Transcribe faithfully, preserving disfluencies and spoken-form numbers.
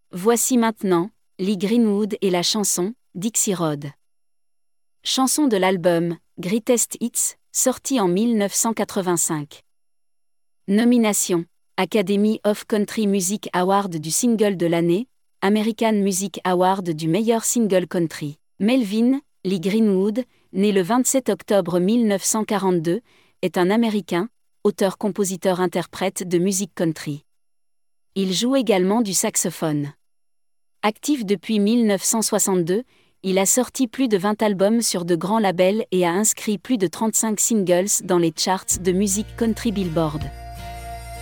Voici maintenant, Lee Greenwood et la chanson « Dixie Road ». Chanson de l'album « Greatest Hits », sorti en mille neuf cent quatre-vingt-cinq. Nomination: Academy of Country Music Award du single de l'année, American Music Award du meilleur single country. Melvin Lee Greenwood, né le vingt-sept octobre mille neuf cent quarante-deux, est un Américain, auteur-compositeur-interprète de musique country. Il joue également du saxophone. Actif depuis mille neuf cent soixante-deux, il a sorti plus de vingt albums sur de grands labels et a inscrit plus de trente-cinq singles dans les charts de musique country Billboard.